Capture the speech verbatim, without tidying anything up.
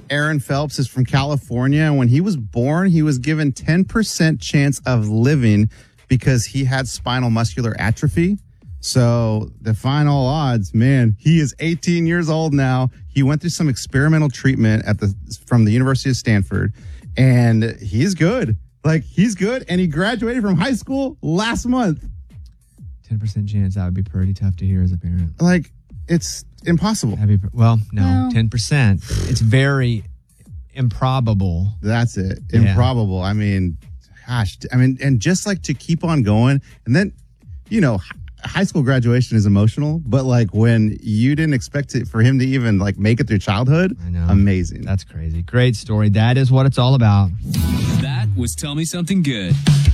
Aaron Phelps is from California. And when he was born, he was given ten percent chance of living because he had spinal muscular atrophy. So the final odds, man, he is eighteen years old now. He went through some experimental treatment at the from the University of Stanford, and he's good. Like, he's good, and he graduated from high school last month. ten percent chance, that would be pretty tough to hear as a parent. Like, it's impossible. Be, well, no, well, ten percent. It's very improbable. That's it. Yeah. Improbable. I mean, gosh, I mean, and just like to keep on going, and then, you know, high school graduation is emotional, but like when you didn't expect it for him to even like make it through childhood, I know. Amazing. That's crazy. Great story. That is what it's all about. That was Tell Me Something Good.